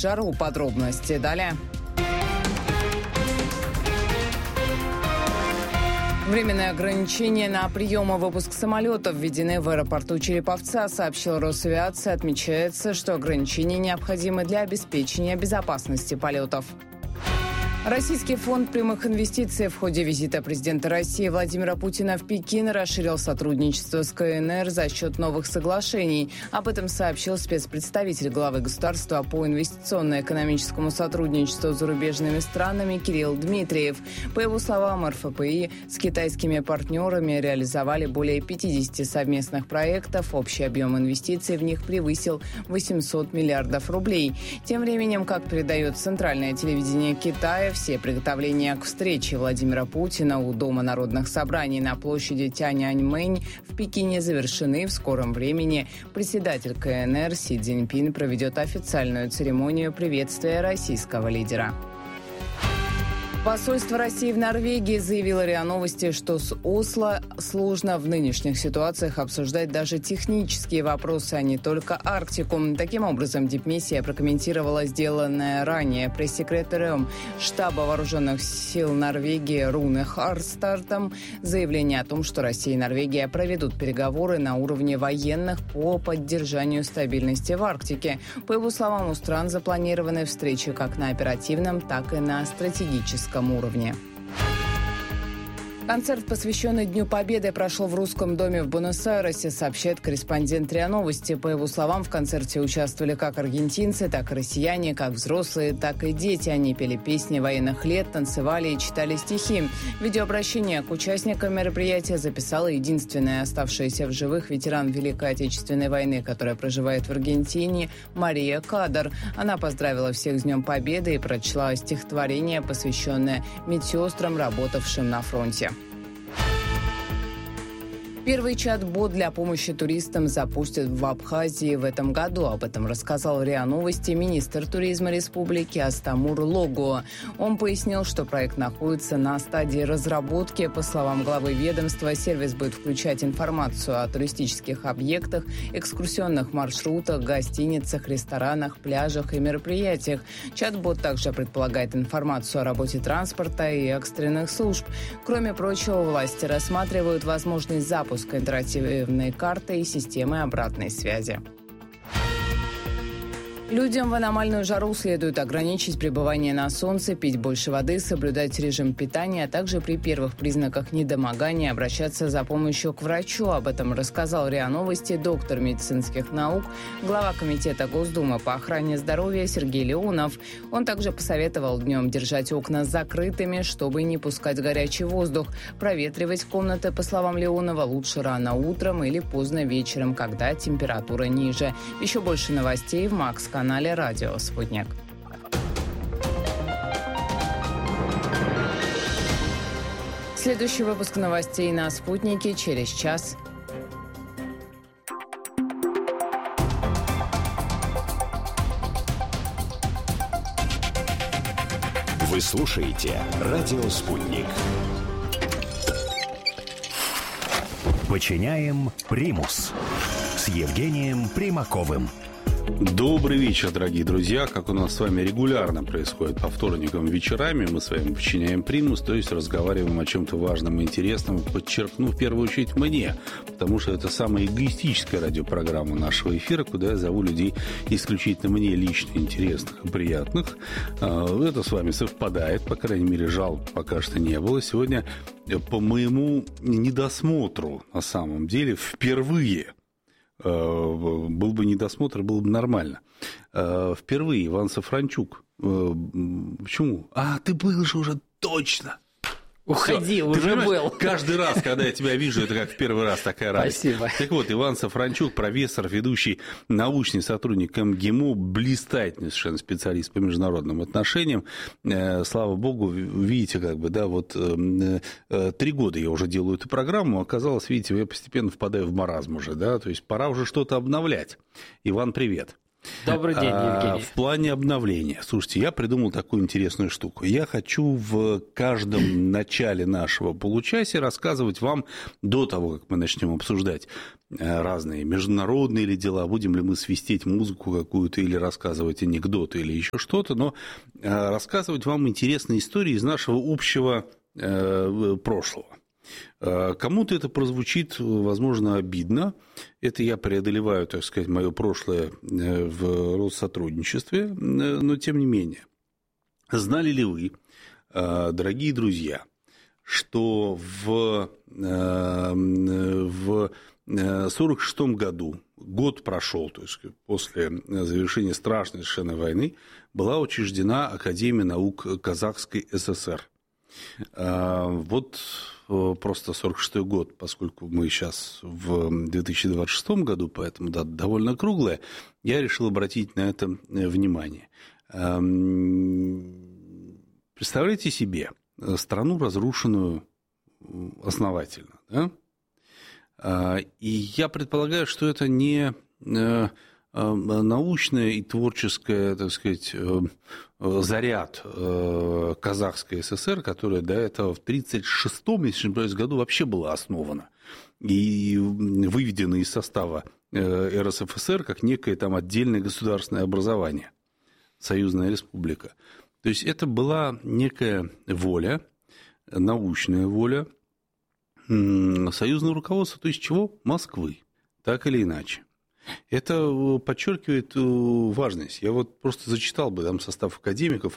жару. Подробности далее. Временные ограничения на прием и выпуск самолетов введены в аэропорту Череповца, сообщил Росавиация. Отмечается, что ограничения необходимы для обеспечения безопасности полетов. Российский фонд прямых инвестиций в ходе визита президента России Владимира Путина в Пекин расширил сотрудничество с КНР за счет новых соглашений. Об этом сообщил спецпредставитель главы государства по инвестиционно-экономическому сотрудничеству с зарубежными странами Кирилл Дмитриев. По его словам, РФПИ с китайскими партнерами реализовали более 50 совместных проектов. Общий объем инвестиций в них превысил 800 миллиардов рублей. Тем временем, как передает центральное телевидение Китая, все приготовления к встрече Владимира Путина у Дома народных собраний на площади Тяньаньмэнь в Пекине завершены. В скором времени председатель КНР Си Цзиньпин проведет официальную церемонию приветствия российского лидера. Посольство России в Норвегии заявило РИА Новости, что с Осло сложно в нынешних ситуациях обсуждать даже технические вопросы, а не только Арктику. Таким образом, дипмиссия прокомментировала сделанное ранее пресс-секретарем штаба вооруженных сил Норвегии Руне Харстартом заявление о том, что Россия и Норвегия проведут переговоры на уровне военных по поддержанию стабильности в Арктике. По его словам, у стран запланированы встречи как на оперативном, так и на стратегическом уровне. Концерт, посвященный Дню Победы, прошел в Русском доме в Буэнос-Айресе, сообщает корреспондент РИА Новости. По его словам, в концерте участвовали как аргентинцы, так и россияне, как взрослые, так и дети. Они пели песни военных лет, танцевали и читали стихи. Видеообращение к участникам мероприятия записала единственная оставшаяся в живых ветеран Великой Отечественной войны, которая проживает в Аргентине, Мария Кадр. Она поздравила всех с Днем Победы и прочла стихотворение, посвященное медсестрам, работавшим на фронте. Первый чат-бот для помощи туристам запустят в Абхазии в этом году. Об этом рассказал РИА Новости министр туризма республики Астамур Лого. Он пояснил, что проект находится на стадии разработки. По словам главы ведомства, сервис будет включать информацию о туристических объектах, экскурсионных маршрутах, гостиницах, ресторанах, пляжах и мероприятиях. Чат-бот также предполагает информацию о работе транспорта и экстренных служб. Кроме прочего, власти рассматривают возможность запуска интерактивной карты и системы обратной связи. Людям в аномальную жару следует ограничить пребывание на солнце, пить больше воды, соблюдать режим питания, а также при первых признаках недомогания обращаться за помощью к врачу. Об этом рассказал РИА Новости доктор медицинских наук, глава Комитета Госдумы по охране здоровья Сергей Леонов. Он также посоветовал днем держать окна закрытыми, чтобы не пускать горячий воздух. Проветривать комнаты, по словам Леонова, лучше рано утром или поздно вечером, когда температура ниже. Еще больше новостей в Макс-канале «Радио Спутник». Следующий выпуск новостей на «Спутнике» через час. Вы слушаете «Радио Спутник». Подчиняем примус с Евгением Примаковым. Добрый вечер, дорогие друзья. Как у нас с вами регулярно происходит по вторникам вечерами, мы с вами подчиняем примус, то есть разговариваем о чем-то важном и интересном, подчеркну в первую очередь мне, потому что это самая эгоистическая радиопрограмма нашего эфира, куда я зову людей исключительно мне лично интересных и приятных. Это с вами совпадает, по крайней мере, жалоб пока что не было. Сегодня по моему недосмотру, на самом деле, впервые был бы недосмотр, было бы нормально. Впервые Иван Сафранчук. Почему? Ты был же уже точно. Уходи, всё. уже был. Каждый раз, когда я тебя вижу, это как в первый раз такая радость. Спасибо. Так вот, Иван Сафранчук, профессор, ведущий научный сотрудник МГИМО, блистательный совершенно специалист по международным отношениям. Слава богу, видите, 3 года я уже делаю эту программу, оказалось, видите, я постепенно впадаю в маразм уже, да, то есть пора уже что-то обновлять. Иван, привет. Добрый день, Евгений. В плане обновления. Слушайте, я придумал такую интересную штуку. Я хочу в каждом начале нашего получаса рассказывать вам, до того, как мы начнем обсуждать разные международные или дела, будем ли мы свистеть музыку какую-то или рассказывать анекдоты или еще что-то, но рассказывать вам интересные истории из нашего общего прошлого. Кому-то это прозвучит, возможно, обидно. Это я преодолеваю, так сказать, мое прошлое в Россотрудничестве, но тем не менее. Знали ли вы, дорогие друзья, что в 1946 году, год прошел, то есть после завершения страшной совершенно войны, была учреждена Академия наук Казахской ССР. Вот просто 46-й год, поскольку мы сейчас в 2026 году, поэтому дата довольно круглая, я решил обратить на это внимание. Представляете себе страну, разрушенную основательно, да? И я предполагаю, что это не научная и творческая, так сказать, заряд Казахской ССР, которая до этого в 1936 если не ошибаюсь, году вообще была основана и выведена из состава РСФСР как некое там отдельное государственное образование, союзная республика. То есть это была некая воля, научная воля союзного руководства, то есть чего? Москвы, так или иначе. Это подчеркивает важность. Я вот просто зачитал бы там состав академиков,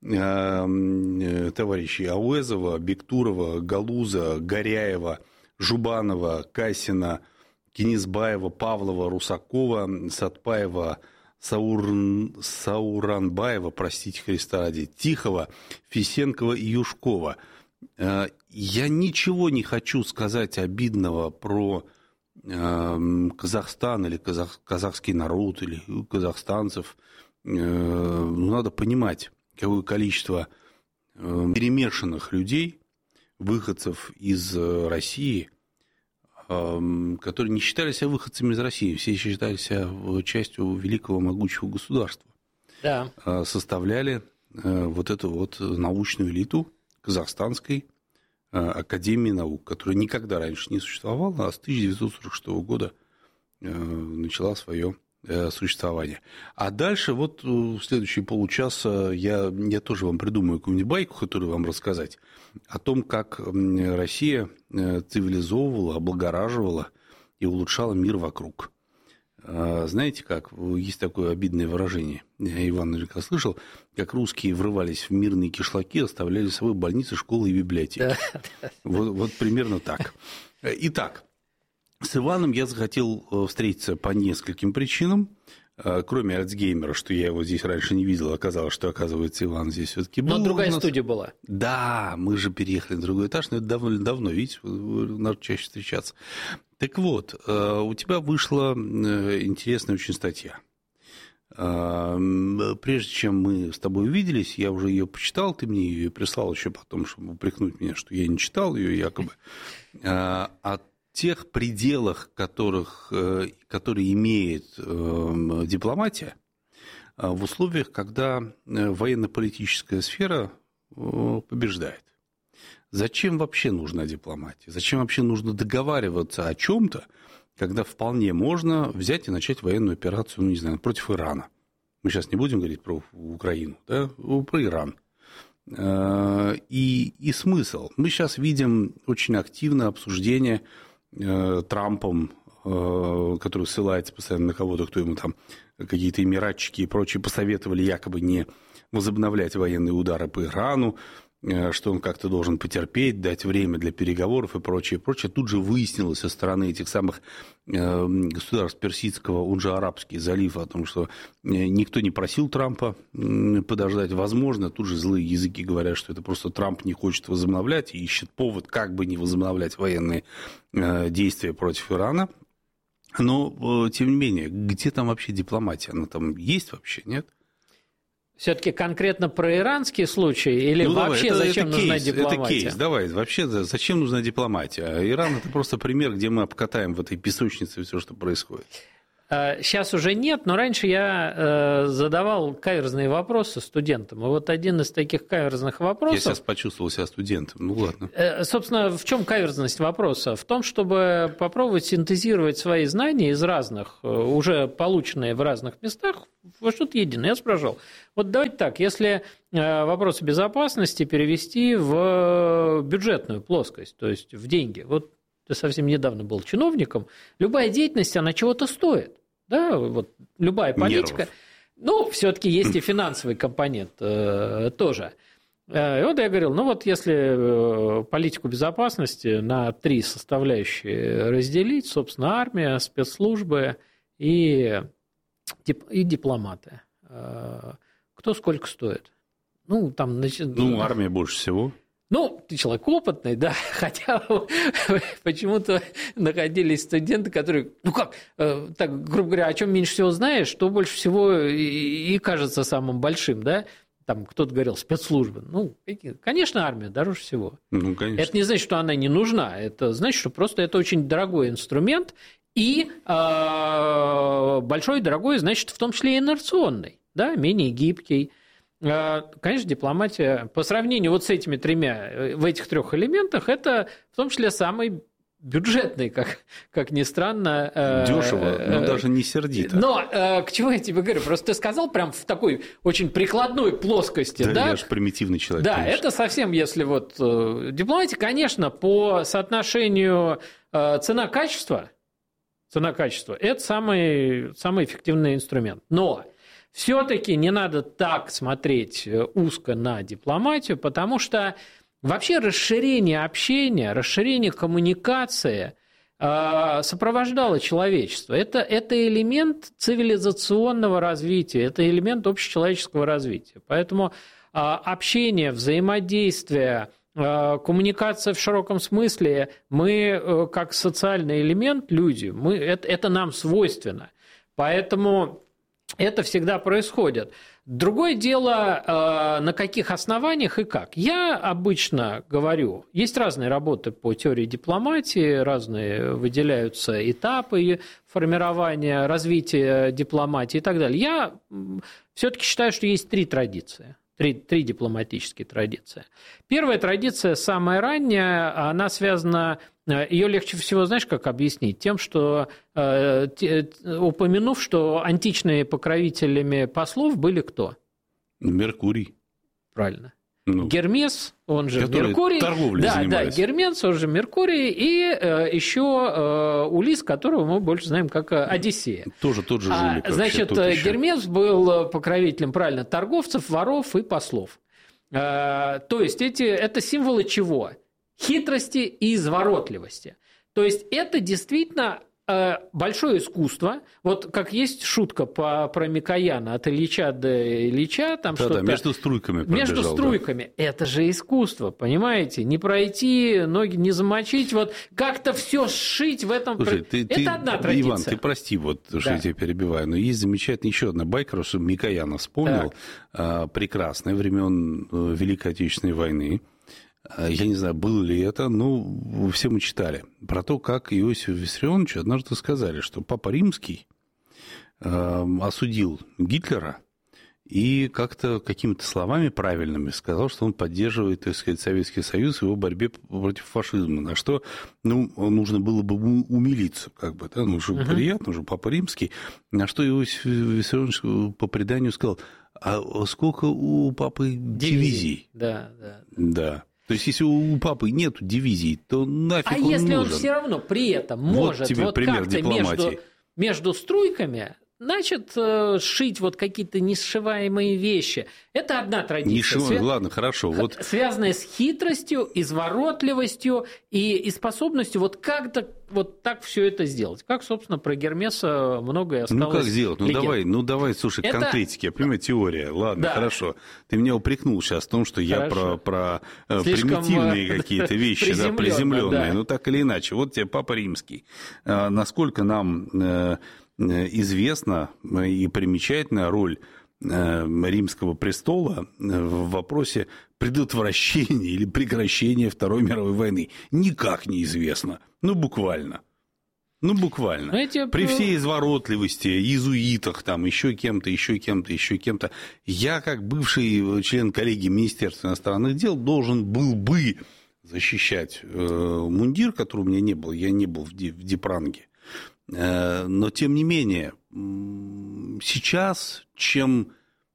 товарищей Ауэзова, Бектурова, Галуза, Горяева, Жубанова, Касина, Кенисбаева, Павлова, Русакова, Сатпаева, Сауранбаева, простите Христа ради, Тихова, Фисенкова и Юшкова. Я ничего не хочу сказать обидного про Казахстан или казахский народ или казахстанцев. Надо понимать, какое количество перемешанных людей, выходцев из России, которые не считали себя выходцами из России, все считали себя частью великого могучего государства, да. Составляли вот эту вот научную элиту казахстанской Академии наук, которая никогда раньше не существовала, а с 1946 года начала свое существование. А дальше вот в следующие полчаса я тоже вам придумаю какую-нибудь байку, которую вам рассказать, о том, как Россия цивилизовывала, облагораживала и улучшала мир вокруг. Знаете как, есть такое обидное выражение, я Иван наверняка слышал, как русские врывались в мирные кишлаки, оставляли с собой больницы, школы и библиотеки. Вот примерно так. Итак, с Иваном я захотел встретиться по нескольким причинам. Кроме Альцгеймера, что я его здесь раньше не видел, оказалось, что, оказывается, Иван здесь все-таки был. Но другая студия была. Да, мы же переехали на другой этаж, но это довольно давно, видите, надо чаще встречаться. Так вот, у тебя вышла интересная очень статья. Прежде чем мы с тобой увиделись, я уже ее почитал, ты мне ее прислал еще потом, чтобы упрекнуть меня, что я не читал ее якобы. О тех пределах, которые имеет дипломатия в условиях, когда военно-политическая сфера побеждает. Зачем вообще нужна дипломатия? Зачем вообще нужно договариваться о чем-то, когда вполне можно взять и начать военную операцию, ну, не знаю, против Ирана? Мы сейчас не будем говорить про Украину, да? Про Иран. И смысл? Мы сейчас видим очень активное обсуждение Трампом, который ссылается постоянно на кого-то, кто ему там какие-то эмиратчики и прочие посоветовали якобы не возобновлять военные удары по Ирану, что он как-то должен потерпеть, дать время для переговоров и прочее, прочее. Тут же выяснилось со стороны этих самых государств Персидского, он же Арабский залив, о том, что никто не просил Трампа подождать. Возможно, тут же злые языки говорят, что это просто Трамп не хочет возобновлять и ищет повод, как бы не возобновлять военные действия против Ирана. Но, тем не менее, где там вообще дипломатия? Она там есть вообще, нет? Все-таки конкретно про иранский случай или вообще зачем нужна дипломатия? Это кейс, давай, вообще зачем нужна дипломатия? Иран – это просто пример, где мы обкатаем в этой песочнице все, что происходит. Сейчас уже нет, но раньше я задавал каверзные вопросы студентам. И вот один из таких каверзных вопросов... Я сейчас почувствовал себя студентом, ну ладно. Собственно, в чем каверзность вопроса? В том, чтобы попробовать синтезировать свои знания из разных, уже полученные в разных местах, во что-то единое. Я спрашивал, вот давайте так, если вопросы безопасности перевести в бюджетную плоскость, то есть в деньги, вот ты совсем недавно был чиновником, любая деятельность, она чего-то стоит. Да, вот любая политика. Нервов. Ну, все-таки есть и финансовый компонент тоже. И вот я говорил, ну вот если политику безопасности на 3 составляющие разделить, собственно, армия, спецслужбы и дипломаты, кто сколько стоит? Ну, там, значит, армия больше всего. Ну, ты человек опытный, да, хотя почему-то находились студенты, которые, так, грубо говоря, о чем меньше всего знаешь, что больше всего и кажется самым большим, да? Там кто-то говорил, спецслужбы. Ну, конечно, армия дороже всего. Ну, конечно. Это не значит, что она не нужна, это значит, что просто это очень дорогой инструмент, и большой и дорогой, значит, в том числе и инерционный, да, менее гибкий. Конечно, дипломатия по сравнению вот с этими 3, в этих 3 элементах, это в том числе самый бюджетный, как ни странно. Дешево, но даже не сердито. Но к чему я тебе говорю? Просто ты сказал прям в такой очень прикладной плоскости. Да, я же примитивный человек. Да, конечно. Это совсем, если вот дипломатия, конечно, по соотношению цена-качество, это самый эффективный инструмент. Но все-таки не надо так смотреть узко на дипломатию, потому что вообще расширение общения, расширение коммуникации сопровождало человечество. Это элемент цивилизационного развития, это элемент общечеловеческого развития. Поэтому общение, взаимодействие, коммуникация в широком смысле, мы как социальный элемент, люди, это нам свойственно. Поэтому это всегда происходит. Другое дело, на каких основаниях и как. Я обычно говорю, есть разные работы по теории дипломатии, разные выделяются этапы формирования, развития дипломатии и так далее. Я все-таки считаю, что есть 3 традиции. 3 дипломатические традиции. Первая традиция, самая ранняя, она связана, ее легче всего, знаешь, как объяснить? Тем, что, упомянув, что античными покровителями послов были кто? Меркурий. Правильно. Гермес, он же Меркурий. Торговлей занимались. Да, Гермес, он же Меркурий, и еще Улисс, которого мы больше знаем как Одиссея. Тоже тот же жулик. Значит, Гермес был покровителем, правильно, торговцев, воров и послов. То есть это символы чего? Хитрости и изворотливости. То есть это действительно большое искусство. Вот как есть шутка про Микояна от Ильича до Ильича. Там что-то между струйками пробежал. Между струйками. Да. Это же искусство, понимаете? Не пройти, ноги не замочить, вот как-то все сшить в этом. Слушай, это одна традиция. Иван, ты прости, что я тебя перебиваю, но есть замечательная еще одна байка, что Микояна вспомнил, прекрасное, времен Великой Отечественной войны. Я не знаю, было ли это, но все мы читали про то, как Иосифу Виссарионовичу однажды сказали, что Папа Римский осудил Гитлера и как-то какими-то словами правильными сказал, что он поддерживает, так сказать, Советский Союз в его борьбе против фашизма, на что нужно было бы умилиться, уже приятно, уже Папа Римский, на что Иосиф Виссарионович по преданию сказал, а сколько у Папы дивизий? Да. То есть, если у Папы нет дивизий, то нафиг он нужен. А если он все равно при этом может вот пример дипломатии. Между струйками, значит, сшить вот какие-то несшиваемые вещи. Это одна традиция. Ладно, хорошо. Связанная с хитростью, изворотливостью и способностью вот как-то вот так все это сделать. Как, собственно, про Гермеса многое осталось. Как сделать? Давай, слушай, конкретики. Я понимаю, теория. Ладно, хорошо. Ты меня упрекнул сейчас в том, что я про примитивные какие-то вещи, приземленные. Ну, так или иначе. Вот тебе Папа Римский. Насколько нам известна и примечательна роль Римского престола в вопросе предотвращения или прекращения Второй мировой войны. Никак неизвестно. Буквально. Ну, буквально. При всей изворотливости, иезуитах, там, еще кем-то. Я, как бывший член коллегии Министерства иностранных дел, должен был бы защищать мундир, который у меня не был. Я не был в Дипранге. Но, тем не менее, сейчас, чем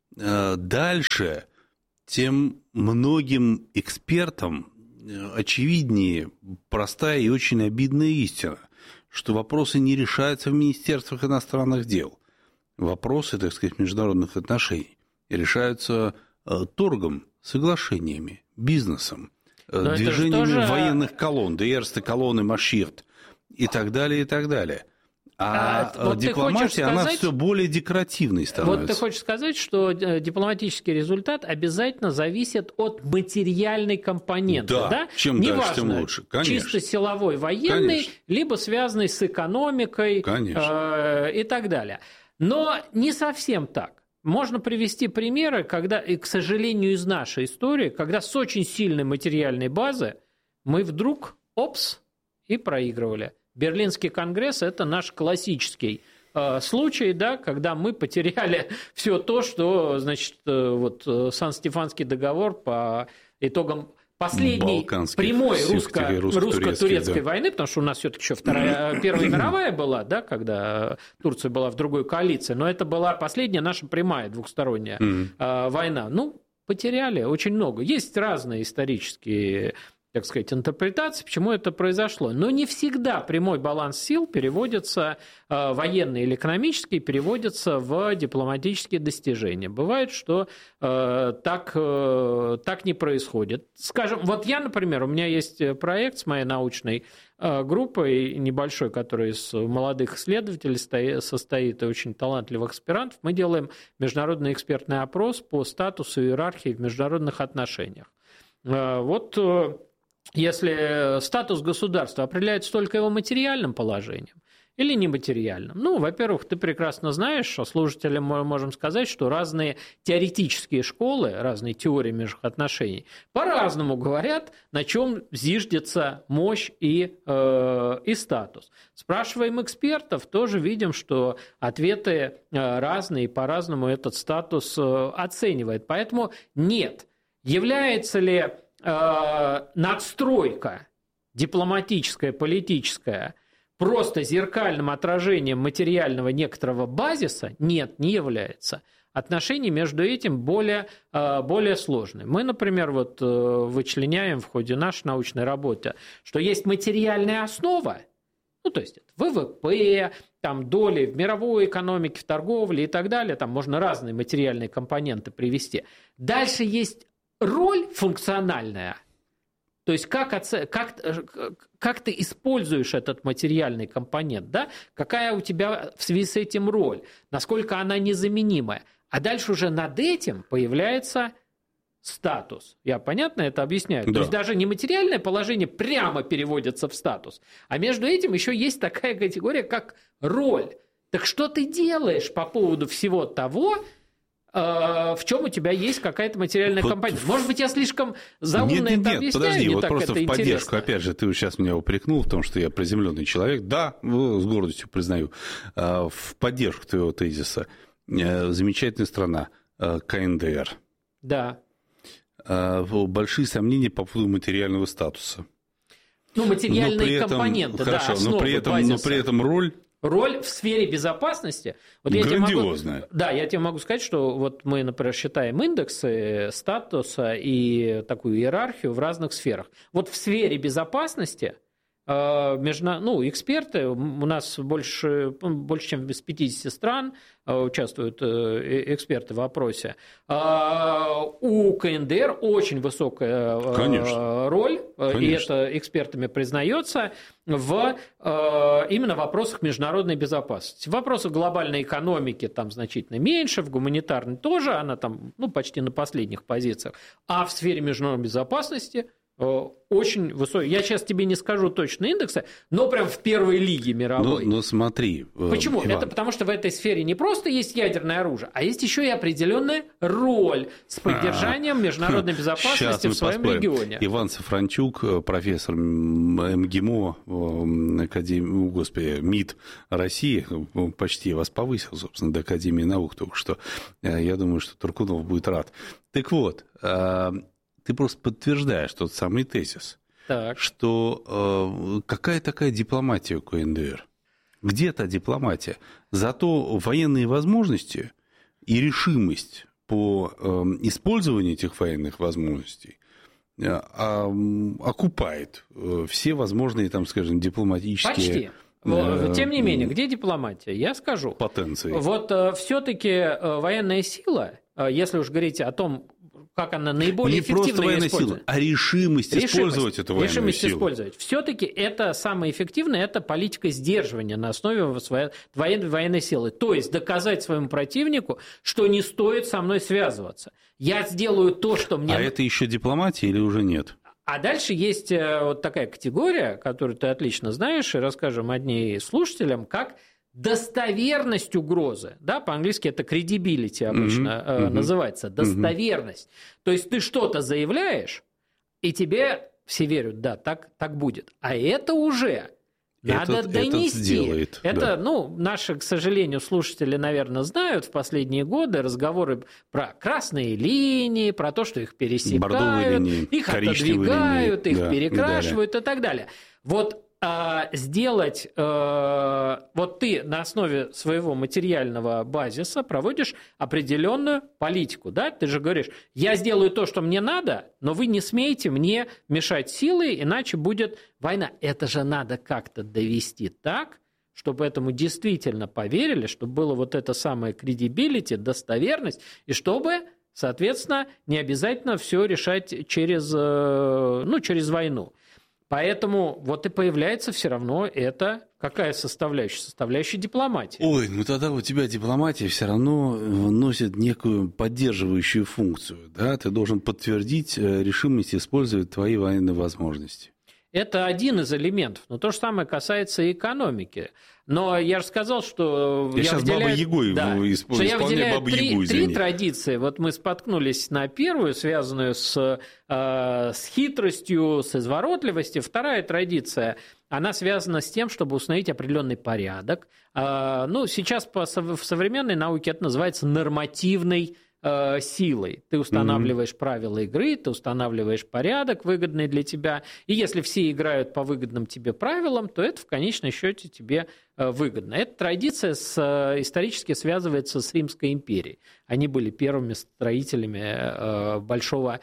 дальше, тем многим экспертам очевиднее простая и очень обидная истина, что вопросы не решаются в Министерствах иностранных дел. Вопросы, так сказать, международных отношений решаются торгом, соглашениями, бизнесом, движениями военных колонн, Дейерсте колонны, Маширт и так далее, и так далее. Вот дипломатия, она все более декоративной становится. Вот ты хочешь сказать, что дипломатический результат обязательно зависит от материальной компоненты, да? Чем дальше, тем лучше. Конечно. Чисто силовой, военный, конечно, либо связанный с экономикой и так далее. Но не совсем так. Можно привести примеры, когда, и, к сожалению, из нашей истории, когда с очень сильной материальной базы мы вдруг, и проигрывали. Берлинский конгресс – это наш классический случай, да, когда мы потеряли все то, что, значит, вот Сан-Стефанский договор по итогам последней прямой русско-турецкой войны, потому что у нас все-таки еще Первая мировая была, да, когда Турция была в другой коалиции, но это была последняя наша прямая двухсторонняя война. Ну, потеряли очень много. Есть разные исторические, так сказать, интерпретации, почему это произошло. Но не всегда прямой баланс сил переводится, военный или экономический, переводится в дипломатические достижения. Бывает, что так не происходит. Скажем, вот я, например, у меня есть проект с моей научной группой небольшой, который из молодых исследователей состоит и очень талантливых аспирантов. Мы делаем международный экспертный опрос по статусу и иерархии в международных отношениях. Вот если статус государства определяется только его материальным положением или нематериальным, ну, во-первых, ты прекрасно знаешь, а слушателям мы можем сказать, что разные теоретические школы, разные теории международных отношений по-разному говорят, на чем зиждется мощь и статус. Спрашиваем экспертов, тоже видим, что ответы разные, и по-разному этот статус оценивает. Поэтому нет. Является ли надстройка дипломатическая, политическая просто зеркальным отражением материального некоторого базиса? Нет, не является. Отношения между этим более сложные. Мы, например, вот вычленяем в ходе нашей научной работы, что есть материальная основа, ну, то есть это ВВП, там, доли в мировой экономике, в торговле и так далее, там можно разные материальные компоненты привести. Дальше есть роль функциональная, то есть как ты используешь этот материальный компонент, да? Какая у тебя в связи с этим роль, насколько она незаменимая. А дальше уже над этим появляется статус. Я понятно это объясняю? Да. То есть даже не материальное положение прямо переводится в статус, а между этим еще есть такая категория, как роль. Так что ты делаешь по поводу всего того, в чем у тебя есть какая-то материальная компонента? Может быть, я слишком заумно это объясняю? Нет, подожди, не вот так просто это в поддержку, интересно. опять же, ты сейчас меня упрекнул в том, что я приземленный человек. Да, с гордостью признаю. В поддержку твоего тезиса. Замечательная страна, КНДР. Да. Большие сомнения по поводу материального статуса. Ну, материальные компоненты, хорошо, да, основы базиса. Но при этом роль в сфере безопасности. Вот грандиозная. Я тебе могу сказать, что вот мы, например, считаем индексы статуса и такую иерархию в разных сферах. Вот в сфере безопасности эксперты, у нас больше чем из 50 стран участвуют эксперты в опросе. У КНДР очень высокая роль, и это экспертами признается, в именно вопросах международной безопасности. В вопросах глобальной экономики там значительно меньше, в гуманитарной тоже, она там почти на последних позициях. А в сфере международной безопасности очень высокий. Я сейчас тебе не скажу точно индекса, но прям в первой лиге мировой. Но смотри. Почему? Иван. Это потому, что в этой сфере не просто есть ядерное оружие, а есть еще и определенная роль с поддержанием международной безопасности в своем регионе. Иван Сафранчук, профессор МГИМО, МИД России, почти вас повысил, собственно, до Академии наук только что. Я думаю, что Туркунов будет рад. Так вот, ты просто подтверждаешь тот самый тезис, что какая такая дипломатия у КНДР? Где та дипломатия? Зато военные возможности и решимость по использованию этих военных возможностей окупает все возможные, там, скажем, дипломатические... Почти. Тем не менее, где дипломатия? Я скажу. Потенции. Вот все-таки военная сила, если уж говорить о том, как она наиболее эффективно не просто военная сила, а решимость использовать эту военную силу. Решимость использовать. Все-таки это самое эффективное, это политика сдерживания на основе военной силы. То есть доказать своему противнику, что не стоит со мной связываться. Я сделаю то, что мне... А это еще дипломатия или уже нет? А дальше есть вот такая категория, которую ты отлично знаешь, и расскажем о ней слушателям, как достоверность угрозы, да, по-английски это credibility обычно называется, достоверность. То есть ты что-то заявляешь, и тебе все верят, да, так будет. А это уже надо донести. Это, наши, к сожалению, слушатели, наверное, знают в последние годы разговоры про красные линии, про то, что их пересекают, линии, их отодвигают, линии, их перекрашивают и так далее. Вот сделать, вот ты на основе своего материального базиса проводишь определенную политику, да? Ты же говоришь, я сделаю то, что мне надо, но вы не смеете мне мешать силой, иначе будет война. Это же надо как-то довести так, чтобы этому действительно поверили, чтобы было вот это самое credibility, достоверность, и чтобы, соответственно, не обязательно все решать через войну. Поэтому вот и появляется все равно это какая составляющая? Составляющая дипломатии. Ой, тогда у тебя дипломатия все равно носит некую поддерживающую функцию. Да? Ты должен подтвердить решимость использовать твои военные возможности. Это один из элементов, но то же самое касается и экономики. Но я же сказал, что я сейчас Бабой-Ягой исполняю Бабу-Ягу, три традиции. Вот мы споткнулись на первую, связанную с хитростью, с изворотливостью. Вторая традиция, она связана с тем, чтобы установить определенный порядок. Сейчас в современной науке это называется нормативной силой. Ты устанавливаешь правила игры, ты устанавливаешь порядок, выгодный для тебя. И если все играют по выгодным тебе правилам, то это в конечном счете тебе выгодно. Эта традиция исторически связывается с Римской империей. Они были первыми строителями большого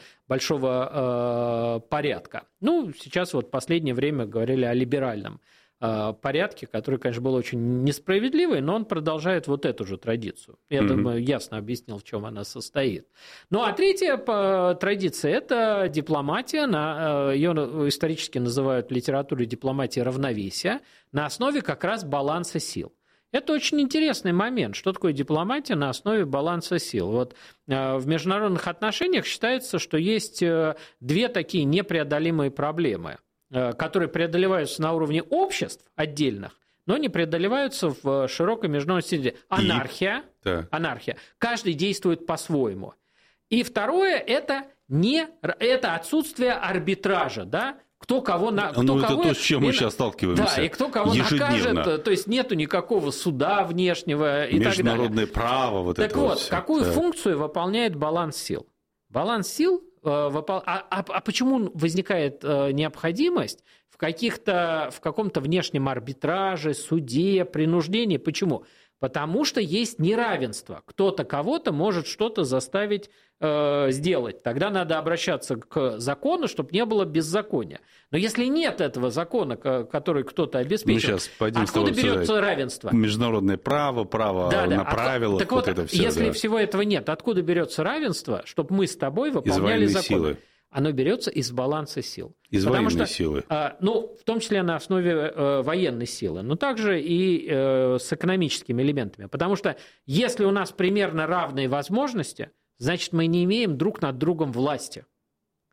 порядка. Сейчас вот в последнее время говорили о либеральном порядке, который, конечно, был очень несправедливый, но он продолжает вот эту же традицию. Я думаю, ясно объяснил, в чем она состоит. А третья традиция – это дипломатия. Ее исторически называют в литературе дипломатия равновесия на основе как раз баланса сил. Это очень интересный момент. Что такое дипломатия на основе баланса сил? Вот в международных отношениях считается, что есть две такие непреодолимые проблемы, которые преодолеваются на уровне обществ отдельных, но не преодолеваются в широкой международной среде. Анархия. Каждый действует по-своему. И второе – это отсутствие арбитража, да? Это то, с чем мы сейчас сталкиваемся. Да, и кто кого накажет, то есть нету никакого суда внешнего и так далее. Международное право. Какую функцию выполняет баланс сил? Баланс сил. Почему возникает необходимость в каком-то внешнем арбитраже, суде, принуждении? Почему? Потому что есть неравенство. Кто-то кого-то может что-то заставить сделать. Тогда надо обращаться к закону, чтобы не было беззакония. Но если нет этого закона, который кто-то обеспечил, откуда берется равенство? Международное право на правила. Так вот, это все, если всего этого нет, откуда берется равенство, чтобы мы с тобой выполняли закон? Силы. Оно берется из баланса сил. Из военной силы. В том числе на основе военной силы, но также и с экономическими элементами. Потому что если у нас примерно равные возможности, значит, мы не имеем друг над другом власти.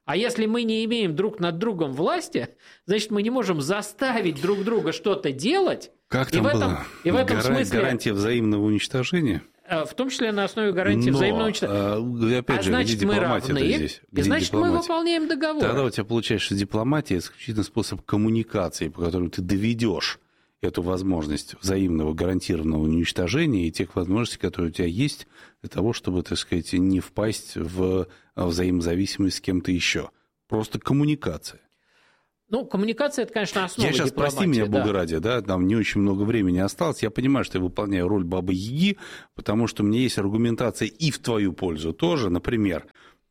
А если мы не имеем друг над другом власти, значит, мы не можем заставить друг друга что-то делать. Как там было? И в этом смысле... Гарантия взаимного уничтожения? В том числе на основе гарантии взаимного уничтожения. Опять же, значит, мы равны, здесь? И значит, мы выполняем договор. Тогда у тебя получается, что дипломатия – исключительно способ коммуникации, по которому ты доведешь эту возможность взаимного гарантированного уничтожения и тех возможностей, которые у тебя есть, для того, чтобы, так сказать, не впасть в взаимозависимость с кем-то еще. Просто коммуникация. Ну, коммуникация – это, конечно, основа дипломатии. Я сейчас, прости меня, Бога ради, да, там не очень много времени осталось. Я понимаю, что я выполняю роль Бабы-Яги, потому что у меня есть аргументация и в твою пользу тоже. Например,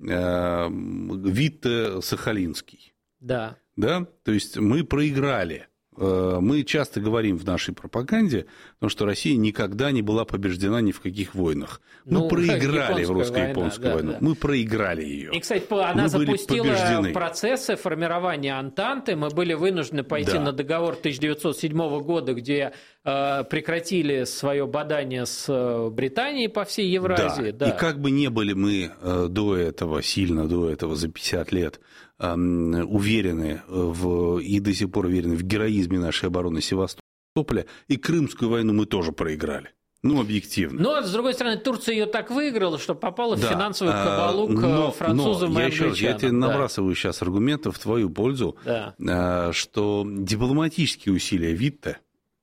Витте Сахалинский. Да. Да? То есть мы проиграли. Мы часто говорим в нашей пропаганде, что Россия никогда не была побеждена ни в каких войнах. Мы проиграли в русско-японскую войну. Да. Мы проиграли ее. И, кстати, она запустила процессы формирования Антанты. Мы были вынуждены пойти на договор 1907 года, где прекратили свое бадание с Британией по всей Евразии. Да. И как бы не были мы сильно до этого, за 50 лет, уверены и до сих пор уверены в героизме нашей обороны Севастополя, и Крымскую войну мы тоже проиграли. Ну, объективно. Но, с другой стороны, Турция ее так выиграла, что попала в финансовую кабалу к французам и англичанам. Я тебе набрасываю сейчас аргументов в твою пользу, что дипломатические усилия Витте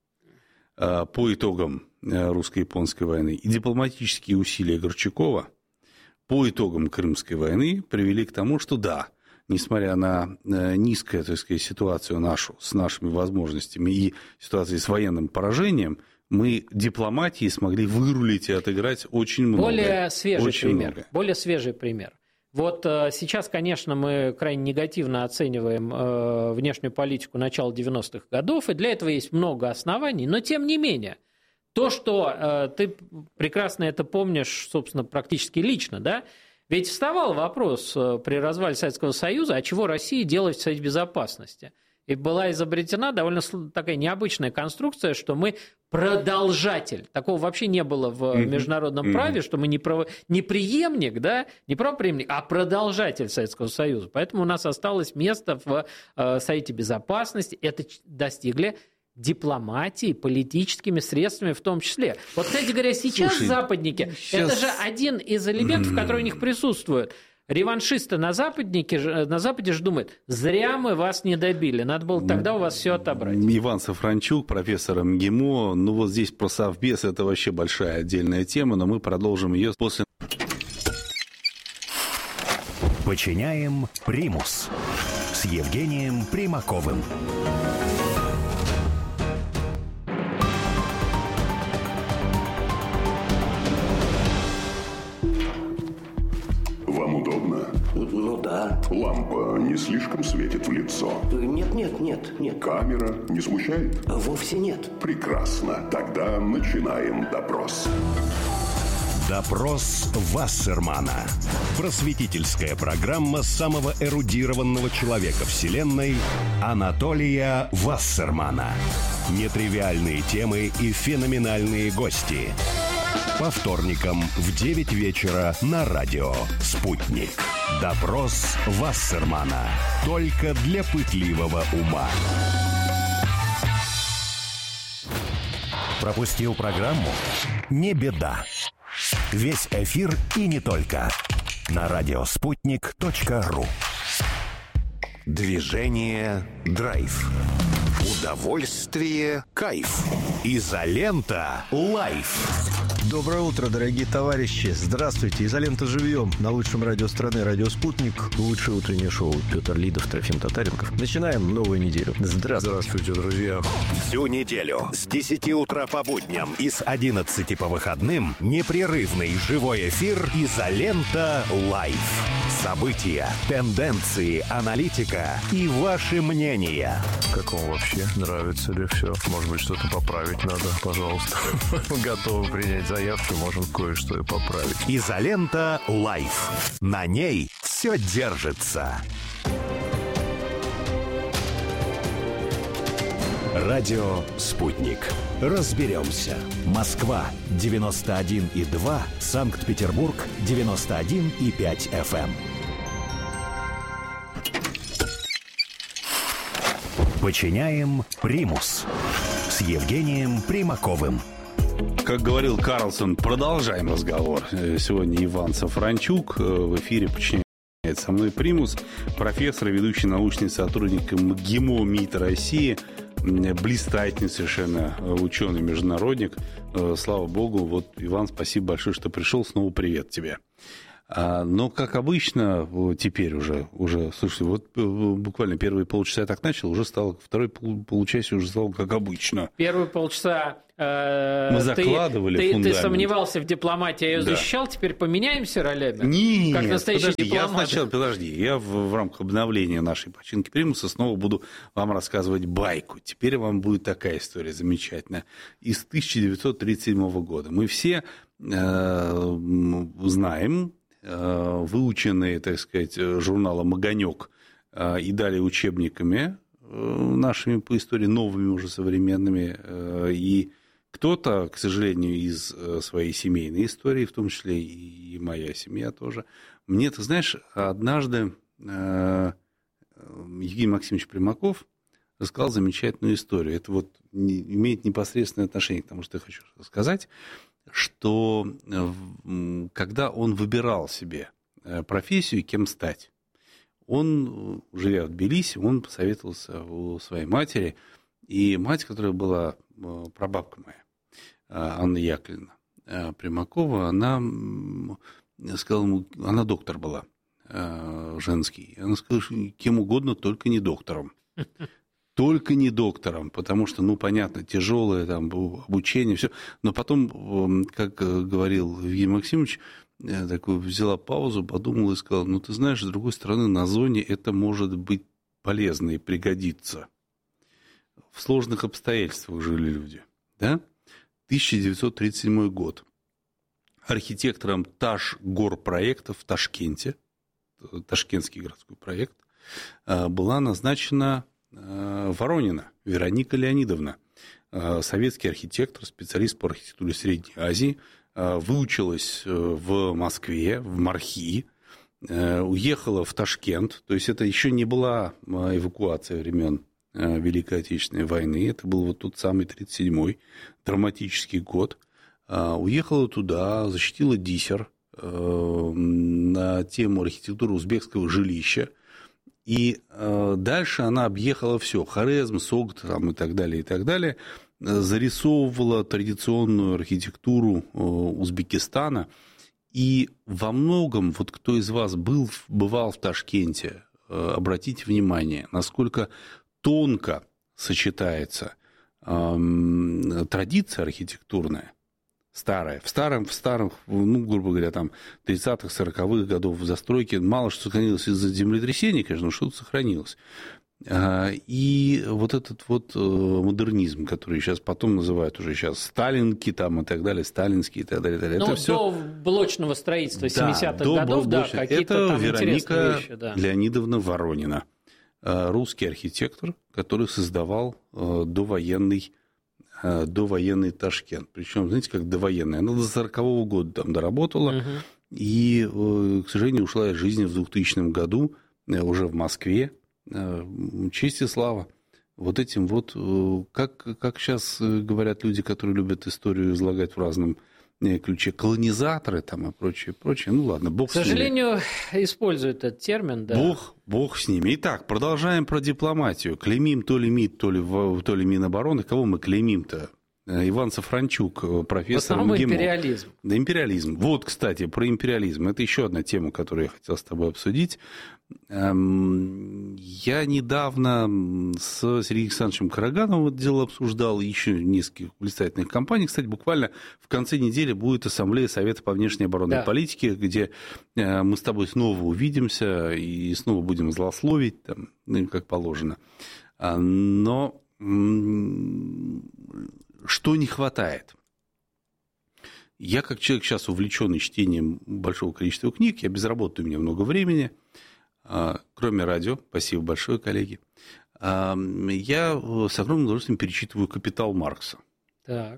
по итогам русско-японской войны и дипломатические усилия Горчакова по итогам Крымской войны привели к тому, что несмотря на низкую, так сказать, ситуацию нашу с нашими возможностями и ситуацией с военным поражением, мы дипломатией смогли вырулить и отыграть очень много. Более свежий пример. Вот сейчас, конечно, мы крайне негативно оцениваем внешнюю политику начала 90-х годов, и для этого есть много оснований, но тем не менее, то, что ты прекрасно это помнишь, собственно, практически лично, да? Ведь вставал вопрос при развале Советского Союза, а чего России делать в Совете Безопасности? И была изобретена довольно такая необычная конструкция, что мы продолжатель. Такого вообще не было в международном праве, что мы не преемник, да, не правопреемник, а продолжатель Советского Союза. Поэтому у нас осталось место в Совете Безопасности. Это достигли дипломатии, политическими средствами в том числе. Вот, кстати говоря, сейчас западники, это же один из элементов, который у них присутствует. Реваншисты на Западе же думают, зря мы вас не добили, надо было тогда у вас все отобрать. Иван Сафранчук, профессор МГИМО, вот здесь про Совбез, это вообще большая отдельная тема, но мы продолжим ее после... Подчиняем примус с Евгением Примаковым. Вам удобно? Ну да. Лампа не слишком светит в лицо? Нет. Камера не смущает? Вовсе нет. Прекрасно. Тогда начинаем допрос. Допрос Вассермана. Просветительская программа самого эрудированного человека Вселенной Анатолия Вассермана. Нетривиальные темы и феноменальные гости. По вторникам в 9 вечера на радио «Спутник». Допрос Вассермана. Только для пытливого ума. Пропустил программу? Не беда. Весь эфир и не только. На радиоспутник.ру. Движение «Драйв». Удовольствие «Кайф». Изолента «Лайф». Доброе утро, дорогие товарищи. Здравствуйте. Изолента живьем. На лучшем радио страны «Радио Спутник». Лучшее утреннее шоу. Петр Лидов, Трофим Татаренков. Начинаем новую неделю. Здравствуйте, друзья. Всю неделю с 10 утра по будням и с 11 по выходным непрерывный живой эфир «Изолента Лайф». События, тенденции, аналитика и ваши мнения. Как вам вообще? Нравится ли все? Может быть, что-то поправить надо? Пожалуйста. Готовы принять заявки, можем кое-что и поправить. «Изолента Лайф». На ней все держится. Радио «Спутник». Разберемся. Москва 91,2, Санкт-Петербург 91,5 FM. Подчиняем примус с Евгением Примаковым. Как говорил Карлсон, продолжаем разговор. Сегодня Иван Сафранчук в эфире «Подчиняет со мной примус», профессор и ведущий научный сотрудник МГИМО МИД России, блистательный совершенно ученый-международник. Слава богу. Вот, Иван, спасибо большое, что пришел. Снова привет тебе. Но, как обычно, теперь уже, слушайте, вот буквально первые полчаса я так начал, уже стало, второй полчаса уже стало как обычно. Первые полчаса мы закладывали фундамент. Ты сомневался в дипломатии, я ее защищал, теперь поменяемся ролями? Нет, как настоящий дипломат. Я в рамках обновления нашей починки примуса снова буду вам рассказывать байку. Теперь вам будет такая история замечательная. Из 1937 года. Мы все знаем, выученные, так сказать, журналом «Огонек» и далее учебниками нашими по истории, новыми уже современными, и кто-то, к сожалению, из своей семейной истории, в том числе и моя семья тоже, мне, ты знаешь, однажды Евгений Максимович Примаков рассказал замечательную историю. Это вот имеет непосредственное отношение к тому, что я хочу сказать, что когда он выбирал себе профессию, кем стать, он, живя в Тбилиси, он посоветовался у своей матери, и мать, которая была прабабка моя, Анна Яковлевна Примакова, она сказала ему, она доктор была женский, она сказала, что кем угодно, только не доктором. Только не доктором, потому что, понятно, тяжелое там обучение, все. Но потом, как говорил Евгений Максимович, такую взяла паузу, подумала и сказала, ты знаешь, с другой стороны, на зоне это может быть полезно и пригодится. В сложных обстоятельствах жили люди. Да? 1937 год. Архитектором Ташгорпроекта в Ташкенте, Ташкентский городской проект, была назначена Воронина Вероника Леонидовна, советский архитектор, специалист по архитектуре Средней Азии, выучилась в Москве, в МАРХИ, уехала в Ташкент, то есть это еще не была эвакуация времен Великой Отечественной войны, это был вот тот самый 1937-й драматический год, уехала туда, защитила диссер на тему архитектуры узбекского жилища. И дальше она объехала все, Хорезм, Согд там, и так далее, зарисовывала традиционную архитектуру Узбекистана. И во многом, вот кто из вас бывал в Ташкенте, обратите внимание, насколько тонко сочетается традиция архитектурная, старая, в старых, грубо говоря, там, 30-х, 40-х годов застройки мало что сохранилось из-за землетрясений, конечно, но что-то сохранилось. И вот этот вот модернизм, который сейчас потом называют уже сейчас сталинки там, и так далее, сталинские и так далее. Это до блочного строительства 70-х годов, какие-то там интересные вещи. Это Вероника Леонидовна Воронина, русский архитектор, который создавал довоенный Ташкент. Причем, знаете, как довоенный. Она до 40-го года там доработала. И, к сожалению, ушла из жизни в 2000 году уже в Москве. Честь и слава. Вот этим вот, как сейчас говорят люди, которые любят историю излагать в разном ключе, колонизаторы там и прочее. Ладно, бог с ними. К сожалению, используют этот термин, да. Бог с ними. Итак, продолжаем про дипломатию. Клеймим то ли МИД, то ли Минобороны. Кого мы клеймим-то? Иван Сафранчук, профессор МГИМО. В основном империализм. Да, империализм. Вот, кстати, про империализм. Это еще одна тема, которую я хотел с тобой обсудить. Я недавно с Сергеем Александровичем Карагановым это дело обсуждал, еще нескольких блистательных компаний. Кстати, буквально в конце недели будет ассамблея Совета по внешней оборонной политике, где мы с тобой снова увидимся и снова будем злословить, там, как положено. Но что не хватает? Я, как человек, сейчас увлеченный чтением большого количества книг, я безработный, у меня много времени, кроме радио, спасибо большое, коллеги, я с огромным удовольствием перечитываю «Капитал» Маркса. Так.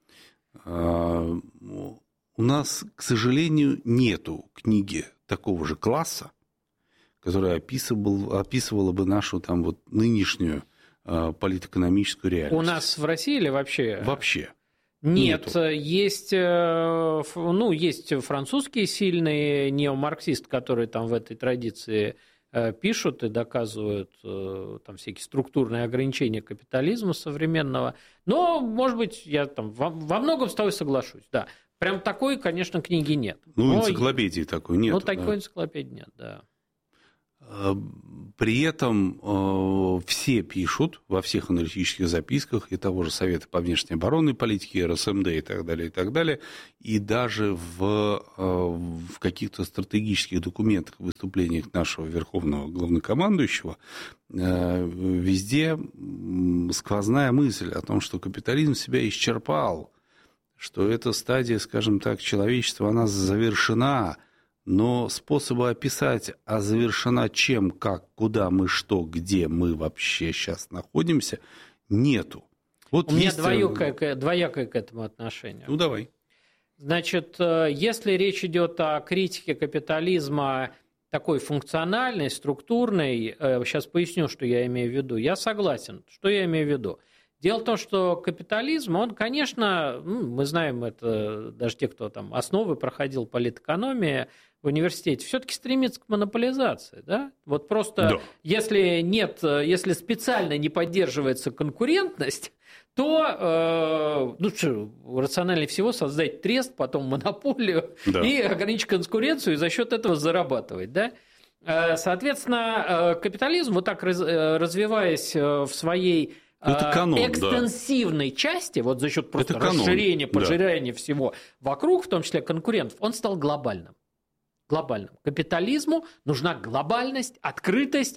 У нас, к сожалению, нету книги такого же класса, которая описывала бы нашу там, вот, нынешнюю политэкономическую реальность. У нас в России или вообще? Вообще. Нет, Нету. есть французские сильные неомарксисты, которые там в этой традиции пишут и доказывают там всякие структурные ограничения капитализма современного. Но, может быть, я там во многом с тобой соглашусь, да. Прям такой, конечно, книги нет. Энциклопедии такой нет. Такой энциклопедии нет, да. При этом все пишут во всех аналитических записках и того же Совета по внешней оборонной политике, РСМД и так далее, и даже в каких-то стратегических документах, выступлениях нашего верховного главнокомандующего, везде сквозная мысль о том, что капитализм себя исчерпал, что эта стадия, скажем так, человечества, она завершена. Но способа описать, а завершена чем, как, куда мы, что, где мы вообще сейчас находимся, нету. Вот у меня есть... двоякое к этому отношение. Ну, давай. Значит, если речь идет о критике капитализма такой функциональной, структурной, сейчас поясню, что я имею в виду, я согласен. Что я имею в виду? Дело в том, что капитализм, он, конечно, мы знаем это, даже те, кто там основы проходил политэкономии в университете, все-таки стремится к монополизации. Да? Вот просто да. если специально не поддерживается конкурентность, то рациональнее всего создать трест, потом монополию и ограничить конкуренцию, и за счет этого зарабатывать. Да? Соответственно, капитализм, вот так развиваясь в своей экстенсивной части, вот за счет просто расширения, пожирания всего вокруг, в том числе конкурентов, он стал глобальным. Капитализму нужна глобальность, открытость,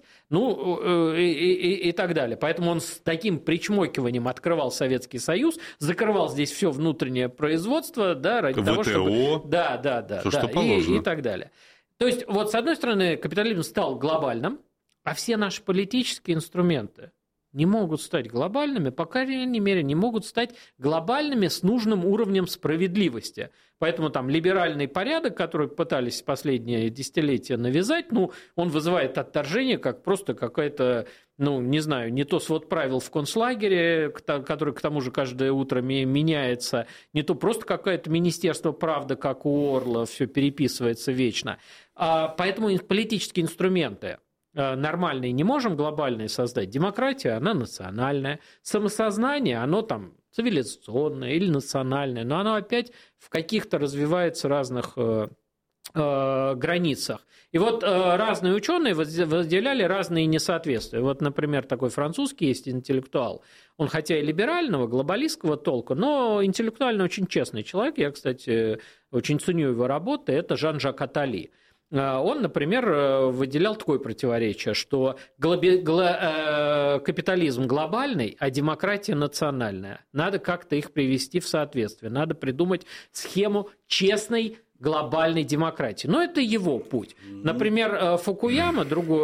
и так далее. Поэтому он с таким причмокиванием открывал Советский Союз, закрывал здесь все внутреннее производство, да, ради того, чтобы... И так далее. То есть, вот с одной стороны, капитализм стал глобальным, а все наши политические инструменты не могут стать глобальными, по крайней мере, не могут стать глобальными с нужным уровнем справедливости. Поэтому там либеральный порядок, который пытались последние десятилетия навязать, он вызывает отторжение, как просто какая-то, не то свод правил в концлагере, который к тому же каждое утро меняется, не то просто какое-то министерство правды, как у Орла, все переписывается вечно. Поэтому политические инструменты нормальные не можем, глобальные создать. Демократия, она национальная. Самосознание, оно там цивилизационное или национальное, но оно опять в каких-то развивается разных границах. И вот разные ученые выделяли разные несоответствия. Вот, например, такой французский есть интеллектуал. Он хотя и либерального, глобалистского толка, но интеллектуально очень честный человек. Я, кстати, очень ценю его работы. Это Жан-Жак Аттали. Он, например, выделял такое противоречие, что капитализм глобальный, а демократия национальная. Надо как-то их привести в соответствие. Надо придумать схему честной глобальной демократии. Но это его путь. Например, Фукуяма,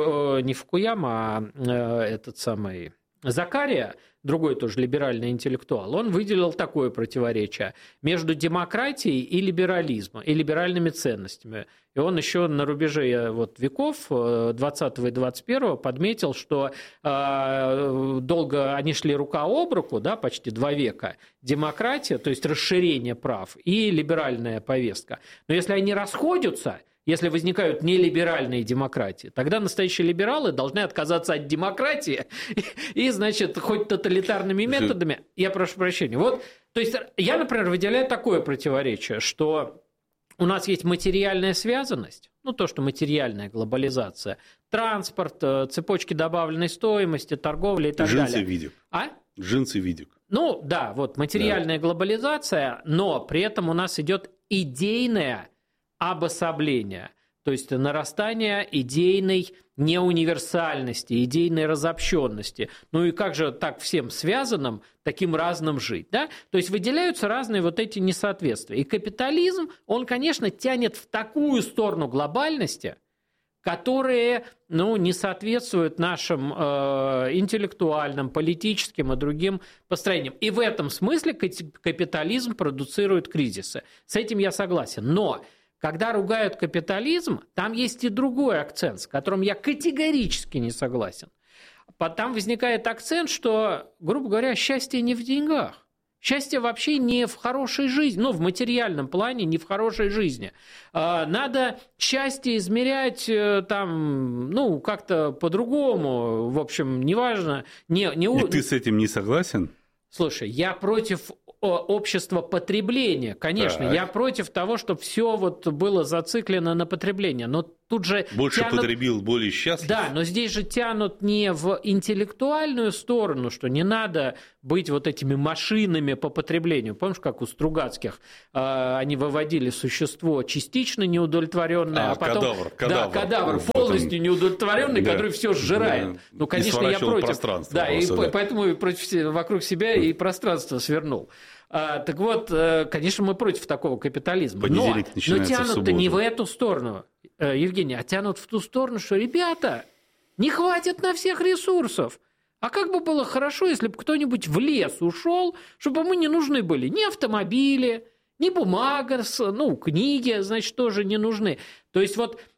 Закария, другой тоже либеральный интеллектуал, он выделил такое противоречие между демократией и либерализмом, и либеральными ценностями. И он еще на рубеже веков 20 и 21 подметил, что долго они шли рука об руку, да, почти 2 века, демократия, то есть расширение прав, и либеральная повестка. Но если они расходятся, если возникают нелиберальные демократии, тогда настоящие либералы должны отказаться от демократии и, значит, хоть тоталитарными методами, я прошу прощения. Вот, то есть я, например, выделяю такое противоречие, что у нас есть материальная связанность, то, что материальная глобализация, транспорт, цепочки добавленной стоимости, торговля и так далее. Джинсы Видик. Материальная глобализация, но при этом у нас идет идейная обособление, то есть нарастание идейной неуниверсальности, идейной разобщенности. И как же так всем связанным, таким разным жить? Да? То есть выделяются разные вот эти несоответствия. И капитализм, он, конечно, тянет в такую сторону глобальности, которые не соответствуют нашим интеллектуальным, политическим и другим построениям. И в этом смысле капитализм продуцирует кризисы. С этим я согласен. Но когда ругают капитализм, там есть и другой акцент, с которым я категорически не согласен. там возникает акцент, что, грубо говоря, счастье не в деньгах. Счастье вообще не в хорошей жизни, в материальном плане не в хорошей жизни. Надо счастье измерять там, как-то по-другому, в общем, неважно. И ты с этим не согласен? Слушай, я против общества потребления, конечно. Так. Я против того, чтобы все было зациклено на потребление. Но тут же больше потребил, более счастлив. Да, но здесь же тянут не в интеллектуальную сторону, что не надо быть вот этими машинами по потреблению. Помнишь, как у Стругацких они выводили существо частично неудовлетворенное, а потом кадавр полностью неудовлетворенный, который все сжирает. Да. Конечно, я против. И поэтому вокруг себя и пространство свернул. Так вот, конечно, мы против такого капитализма. Но тянут-то не в эту сторону, Евгений, а тянут в ту сторону, что, ребята, не хватит на всех ресурсов. А как бы было хорошо, если бы кто-нибудь в лес ушел, чтобы ему не нужны были ни автомобили, ни бумага, книги, значит, тоже не нужны. То есть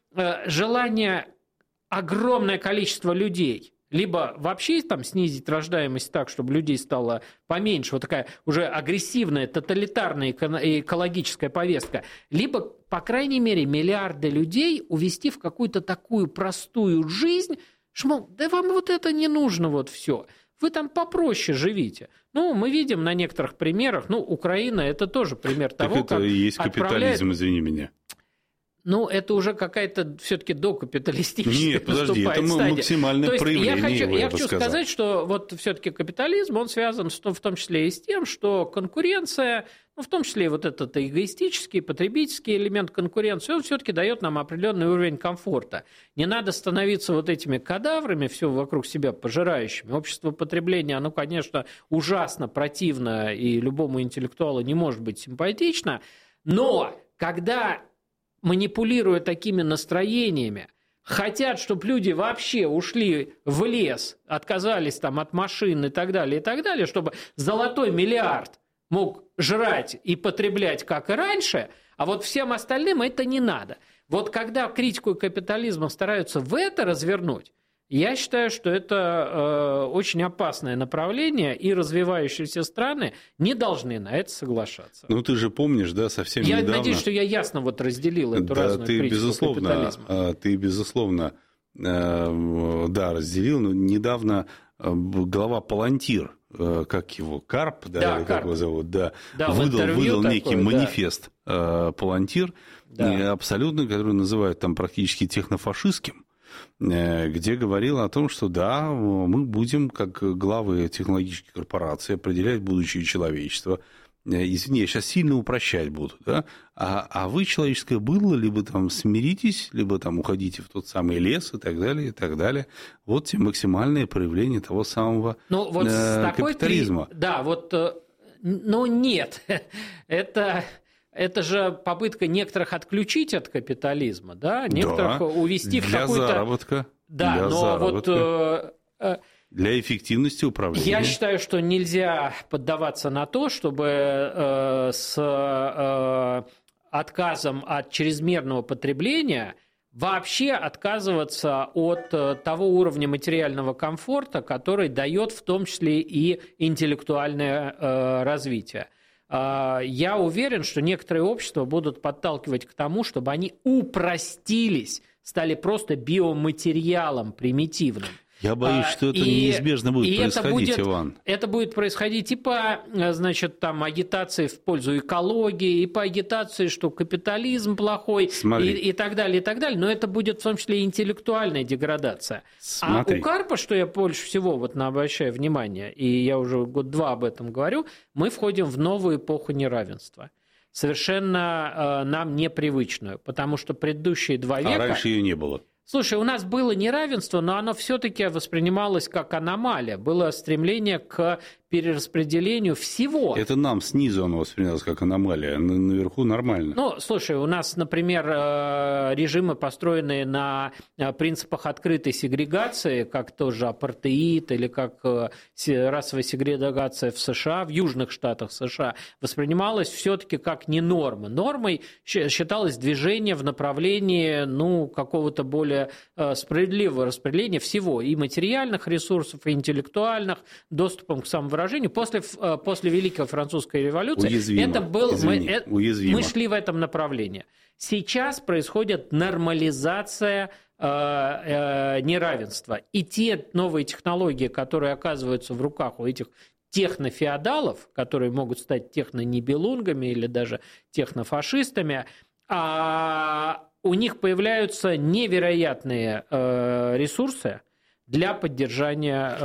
желание огромное количество людей либо вообще снизить рождаемость так, чтобы людей стало поменьше, такая уже агрессивная, тоталитарная экологическая повестка, либо, по крайней мере, миллиарды людей увести в какую-то такую простую жизнь, что, мол, да вам это не нужно все. Вы там попроще живите. Мы видим на некоторых примерах, Украина – это тоже пример того, как это и есть капитализм, извини меня. Это уже какая-то все-таки докапиталистическая Нет, подожди, это стадия. Максимальное проявление. Я хочу сказать, что все-таки капитализм, он связан в том числе и с тем, что конкуренция, в том числе и этот эгоистический, потребительский элемент конкуренции, он все-таки дает нам определенный уровень комфорта. Не надо становиться этими кадаврами, все вокруг себя пожирающими. Общество потребления, оно, конечно, ужасно противно и любому интеллектуалу не может быть симпатично, но когда, манипулируя такими настроениями, хотят, чтобы люди вообще ушли в лес, отказались от машин и так далее, чтобы золотой миллиард мог жрать и потреблять, как и раньше, а всем остальным это не надо. Когда критику капитализма стараются в это развернуть, я считаю, что это очень опасное направление, и развивающиеся страны не должны на это соглашаться. Ты же помнишь, совсем недавно... Я надеюсь, что я ясно разделил эту разную критику капитализма. Ты, безусловно, разделил, но недавно глава Палантир, как его, Карп, Карп. Как его зовут, выдал некий манифест Палантир, абсолютно, который называют практически технофашистским, где говорил о том, что мы будем, как главы технологических корпораций, определять будущее человечества. Извини, я сейчас сильно упрощать буду, а вы, человеческое было, либо смиритесь, либо уходите в тот самый лес и так далее, и так далее. Вот те максимальные проявления того самого капитализма. Нет, это же попытка некоторых отключить от капитализма, некоторых увести в какую-то... Для заработка. Для эффективности управления. Я считаю, что нельзя поддаваться на то, чтобы с отказом от чрезмерного потребления вообще отказываться от того уровня материального комфорта, который дает в том числе и интеллектуальное развитие. Я уверен, что некоторые общества будут подталкивать к тому, чтобы они упростились, стали просто биоматериалом примитивным. Я боюсь, что это неизбежно будет происходить, Иван. Это будет происходить и по агитации в пользу экологии, и по агитации, что капитализм плохой, и так далее, и так далее. Но это будет в том числе и интеллектуальная деградация. Смотри. А у Карпа, что я больше всего обращаю внимание, и я уже 2 года об этом говорю, мы входим в новую эпоху неравенства. Совершенно нам непривычную, потому что предыдущие 2 века... А раньше ее не было. Слушай, у нас было неравенство, но оно все-таки воспринималось как аномалия. Было стремление к перераспределению всего. Это нам снизу оно воспринималось как аномалия, наверху нормально. Ну, слушай, у нас, например, режимы, построенные на принципах открытой сегрегации, как тоже апартеид или как расовая сегрегация в США, в южных штатах США, воспринималось все-таки как не норма. Нормой считалось движение в направлении какого-то более справедливого распределения всего, и материальных ресурсов, и интеллектуальных, доступом к самовыражению. После Великой Француской революции мы шли в этом направлении. Сейчас происходит нормализация неравенства. И те новые технологии, которые оказываются в руках у этих технофеодалов, которые могут стать технонибелунгами или даже технофашистами, у них появляются невероятные ресурсы для поддержания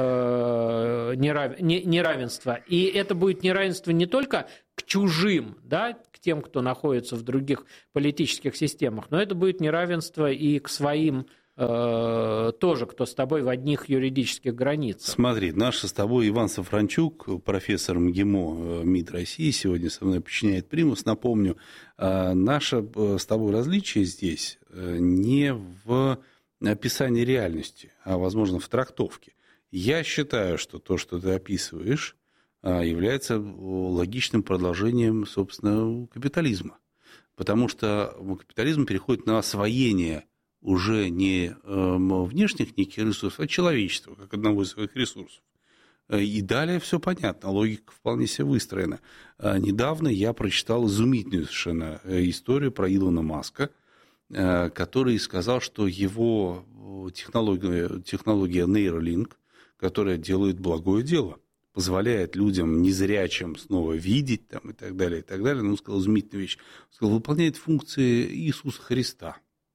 неравенства. И это будет неравенство не только к чужим, да, к тем, кто находится в других политических системах, но это будет неравенство и к своим тоже, кто с тобой в одних юридических границах. Смотри, наш с тобой Иван Сафранчук, профессор МГИМО МИД России, сегодня со мной подчиняет примус. Напомню, наше с тобой различие здесь не в описании реальности, а, возможно, в трактовке. Я считаю, что то, что ты описываешь, является логичным продолжением, собственно, капитализма. Потому что капитализм переходит на освоение уже не внешних неких ресурсов, а человечества, как одного из своих ресурсов. И далее все понятно, логика вполне себе выстроена. Недавно я прочитал изумительную совершенно историю про Илона Маска, который сказал, что его технология Neuralink, которая делает благое дело, позволяет людям незрячим снова видеть там, и так далее, но он сказал изумительную вещь. Он сказал, выполняет функции Иисуса Христа,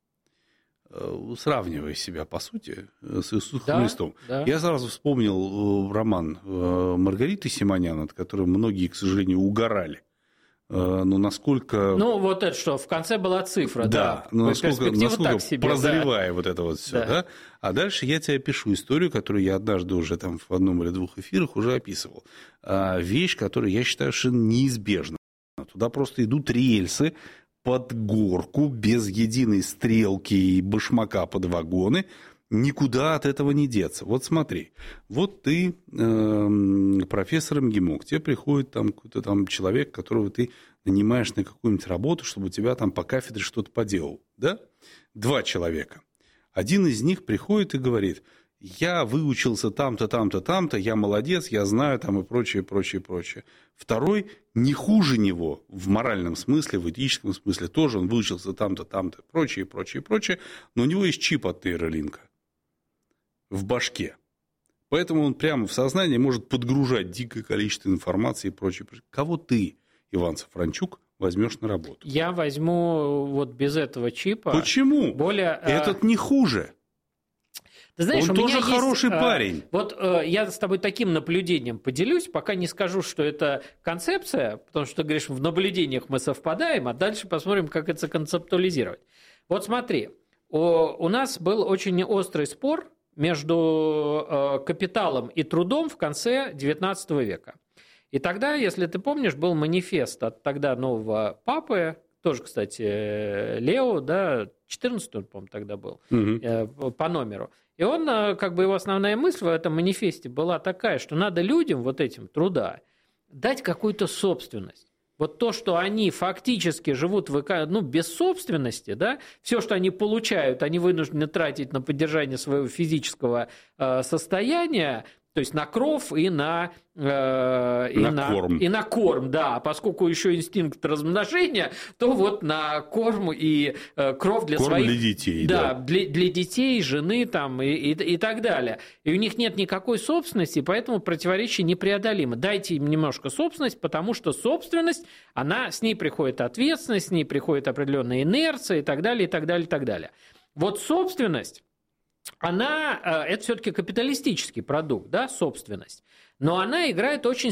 сравнивая себя, по сути, с Иисусом Христом. Да. Я сразу вспомнил роман Маргариты Симонян, над которым многие, к сожалению, угорали. Но насколько... вот это что, в конце была цифра, да. Но насколько так себе, прозревая вот это вот все, да. А дальше я тебе опишу историю, которую я однажды уже там в одном или двух эфирах уже описывал. Вещь, которую я считаю совершенно неизбежна. Туда просто идут рельсы под горку, без единой стрелки и башмака под вагоны. Никуда от этого не деться. Вот смотри, вот ты профессор МГИМО, к тебе приходит там какой-то там человек, которого ты нанимаешь на какую-нибудь работу, чтобы у тебя там по кафедре что-то поделал, да? 2 человека. Один из них приходит и говорит, я выучился там-то, там-то, там-то, я молодец, я знаю там и прочее, прочее, прочее. Второй не хуже него в моральном смысле, в этическом смысле тоже, он выучился там-то, там-то, прочее, прочее, прочее, но у него есть чип от нейролинка в башке. Поэтому он прямо в сознание может подгружать дикое количество информации и прочее. Кого ты, Иван Сафранчук, возьмешь на работу? Я возьму вот без этого чипа. Почему? Этот не хуже. Ты знаешь, он тоже хороший парень. Вот я с тобой таким наблюдением поделюсь, пока не скажу, что это концепция, потому что ты говоришь, в наблюдениях мы совпадаем, а дальше посмотрим, как это концептуализировать. Вот смотри, у нас был очень острый спор между капиталом и трудом в конце XIX века. И тогда, если ты помнишь, был манифест от тогда нового папы, тоже, кстати, Лео, да, 14-й, по-моему, тогда был, по номеру. И он, как бы его основная мысль в этом манифесте была такая, что надо людям вот этим труда дать какую-то собственность. Вот то, что они фактически живут без собственности, да, все, что они получают, они вынуждены тратить на поддержание своего физического состояния, то есть на кров и на корм, да. Поскольку еще инстинкт размножения, то вот на корм и кров для своих... для детей, да. Для детей, жены там, и так далее. И у них нет никакой собственности, поэтому противоречие непреодолимо. Дайте им немножко собственность, потому что собственность, с ней приходит ответственность, с ней приходит определенная инерция и так далее, и так далее, и так далее. Вот собственность, это все-таки капиталистический продукт, да, собственность, но она играет очень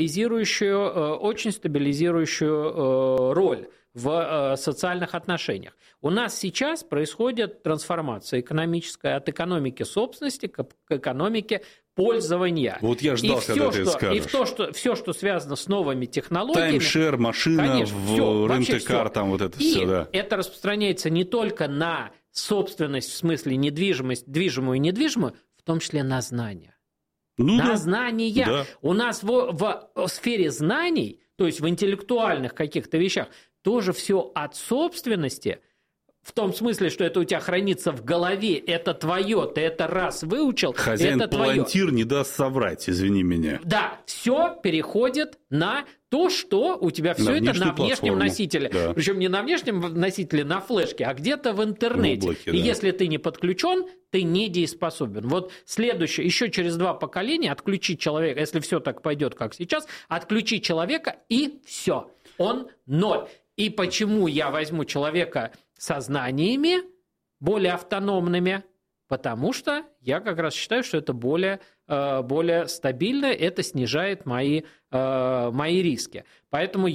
стабилизирующую роль в социальных отношениях. У нас сейчас происходит трансформация экономическая от экономики собственности к экономике пользования. Вот я ждал, когда ты это скажешь. И все, что связано с новыми технологиями. Таймшер, машина, конечно, в рент-а-кар, там вот это все, да. Это распространяется не только на собственность, в смысле недвижимость, движимую и недвижимую, в том числе на знания. Знания. Да. У нас в сфере знаний, то есть в интеллектуальных каких-то вещах, тоже все от собственности, в том смысле, что это у тебя хранится в голове, это твое, ты это раз выучил, Хозяин-палантир не даст соврать, извини меня. Да, все переходит на то, что у тебя все это на внешнем носителе. Да. Причем не на внешнем носителе, на флешке, а где-то в интернете. В облаке, да. И если ты не подключен, ты недееспособен. Вот следующее, еще через 2 поколения отключить человека, если все так пойдет, как сейчас, отключить человека и все. Он ноль. И почему я возьму человека со знаниями, более автономными? Потому что я как раз считаю, что это более стабильно, это снижает мои риски. Поэтому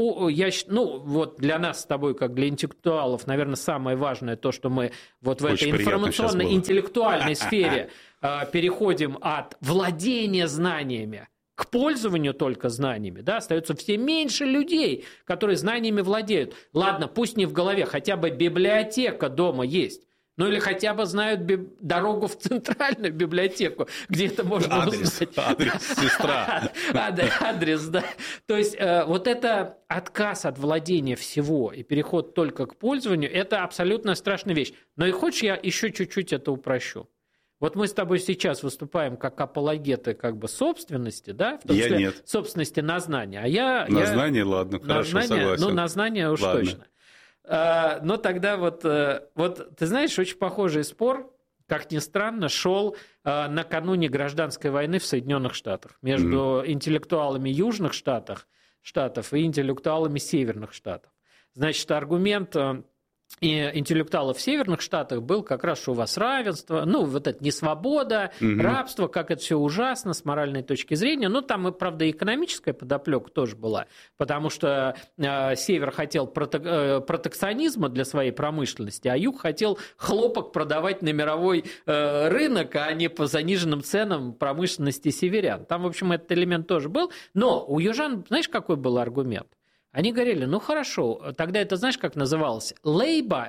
вот для нас с тобой, как для интеллектуалов, наверное, самое важное то, что мы вот в этой информационно-интеллектуальной сфере переходим от владения знаниями к пользованию только знаниями, да, остается все меньше людей, которые знаниями владеют. Ладно, пусть не в голове, хотя бы библиотека дома есть. Ну или хотя бы знают дорогу в центральную библиотеку, где это можно узнать. Адрес, сестра. Адрес, да. То есть вот это отказ от владения всего и переход только к пользованию, это абсолютно страшная вещь. Но и хочешь, я еще чуть-чуть это упрощу. Вот мы с тобой сейчас выступаем как апологеты как бы собственности, да? В том числе нет. Собственности на знания. На знания, ладно, хорошо, согласен. Ну, на знания уж ладно. Точно. Но тогда вот ты знаешь, очень похожий спор, как ни странно, шел накануне гражданской войны в Соединенных Штатах между интеллектуалами Южных Штатов и интеллектуалами Северных Штатов. Значит, аргумент и интеллектуалов в Северных Штатах был как раз, что у вас равенство, вот это несвобода, рабство, как это все ужасно с моральной точки зрения. Ну, там, и, правда, экономическая подоплека тоже была, потому что Север хотел протекционизма для своей промышленности, а Юг хотел хлопок продавать на мировой рынок, а не по заниженным ценам промышленности северян. Там, в общем, этот элемент тоже был. Но у южан, знаешь, какой был аргумент? Они говорили, ну хорошо, тогда это знаешь, как называлось? Slave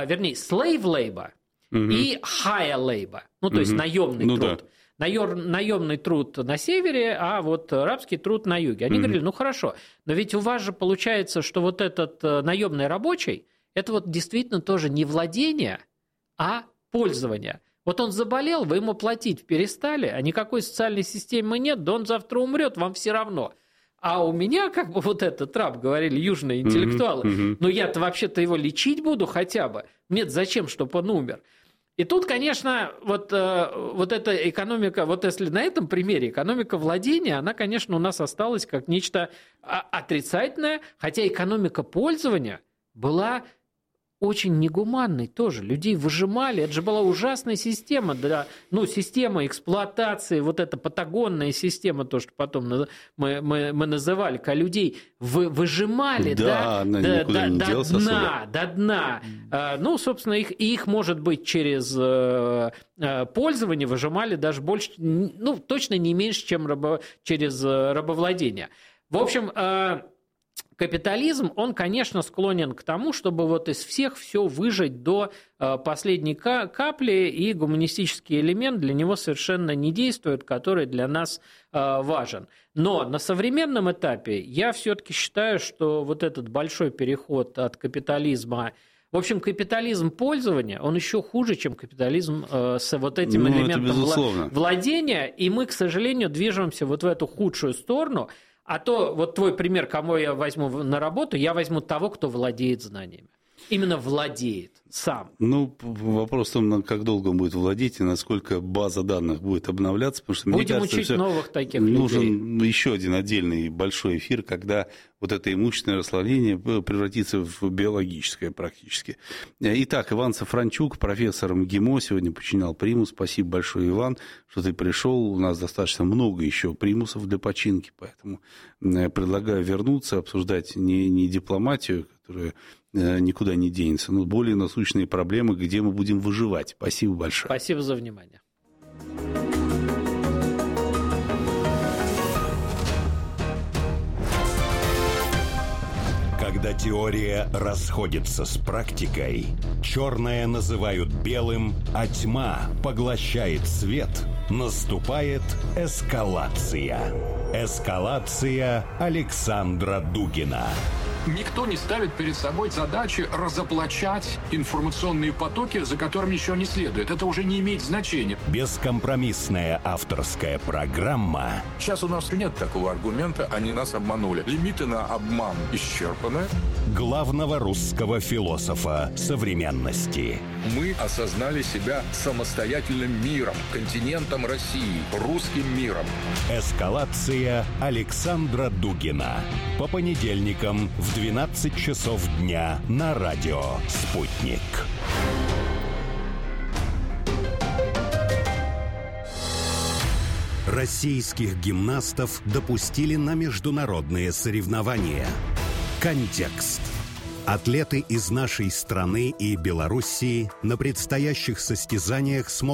labor и higher labor, то есть наемный труд. Да. Наемный труд на севере, а вот рабский труд на юге. Они говорили, ну хорошо, но ведь у вас же получается, что вот этот наемный рабочий, это вот действительно тоже не владение, а пользование. Вот он заболел, вы ему платить перестали, а никакой социальной системы нет, да он завтра умрет, вам все равно. А у меня, как бы вот этот раб, говорили южные интеллектуалы, но я-то вообще-то его лечить буду хотя бы. Мне-то зачем, чтобы он умер? И тут, конечно, вот эта экономика, вот если на этом примере экономика владения, она, конечно, у нас осталась как нечто отрицательное, хотя экономика пользования была очень негуманной тоже. Людей выжимали. Это же была ужасная система, система эксплуатации, вот эта патагонная система, то, что потом мы называли, когда людей выжимали до дна. Собственно, их, может быть, через пользование выжимали даже больше, точно не меньше, чем через рабовладение. В общем, капитализм, он, конечно, склонен к тому, чтобы вот из всех все выжать до последней капли, и гуманистический элемент для него совершенно не действует, который для нас важен. Но на современном этапе я все-таки считаю, что вот этот большой переход от капитализма, в общем, капитализм пользования, он еще хуже, чем капитализм с вот этим элементом владения, и мы, к сожалению, движемся вот в эту худшую сторону. А то вот твой пример, кому я возьму на работу, я возьму того, кто владеет знаниями. Именно владеет сам. Вопрос в том, как долго он будет владеть и насколько база данных будет обновляться. Потому что, будем учить новых таких людей. Нужен еще один отдельный большой эфир, когда вот это имущественное расслоение превратится в биологическое практически. Итак, Иван Сафранчук, профессор МГИМО, сегодня починял примус. Спасибо большое, Иван, что ты пришел. У нас достаточно много еще примусов для починки, поэтому предлагаю вернуться, обсуждать не дипломатию, которая никуда не денется, но более насущные проблемы, где мы будем выживать. Спасибо большое. Спасибо за внимание. Когда теория расходится с практикой, черное называют белым, а тьма поглощает свет, наступает эскалация. Эскалация Александра Дугина. Никто не ставит перед собой задачи разоблачать информационные потоки, за которыми ничего не следует. Это уже не имеет значения. Бескомпромиссная авторская программа. Сейчас у нас нет такого аргумента, они нас обманули. Лимиты на обман исчерпаны. Главного русского философа современности. Мы осознали себя самостоятельным миром, континентом России, русским миром. Эскалация Александра Дугина. По понедельникам в 12 часов дня на радио «Спутник». Российских гимнастов допустили на международные соревнования. Контекст. Атлеты из нашей страны и Белоруссии на предстоящих состязаниях смогут